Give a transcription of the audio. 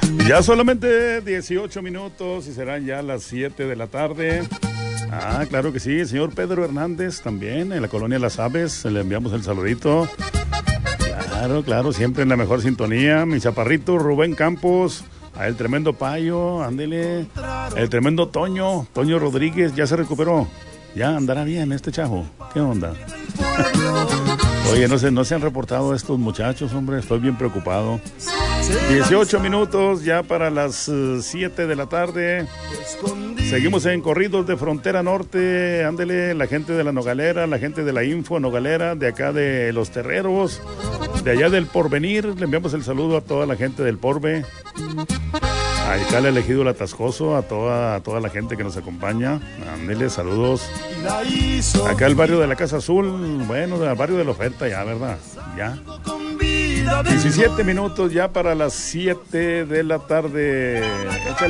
Ya solamente 18 minutos y serán ya las 7 de la tarde. Ah, claro que sí, el señor Pedro Hernández también, en la colonia Las Aves, le enviamos el saludito. Claro, siempre en la mejor sintonía. Mi chaparrito Rubén Campos, a el tremendo Payo, ándele. El tremendo Toño Rodríguez, ya se recuperó. Ya andará bien este chavo. ¿Qué onda? Oye, no se han reportado estos muchachos, hombre, estoy bien preocupado. 18 minutos ya para las 7 de la tarde. Seguimos en Corridos de Frontera Norte. Ándele, la gente de la Nogalera, la gente de la Info Nogalera, de acá de Los Terreros, de allá del Porvenir. Le enviamos el saludo a toda la gente del Porve. Acá le elegido el Atascoso, a toda la gente que nos acompaña. Ándele, saludos. Acá el barrio de la Casa Azul, bueno, el barrio de la Oferta ya, ¿verdad? Ya. 17 minutos ya para las 7 de la tarde.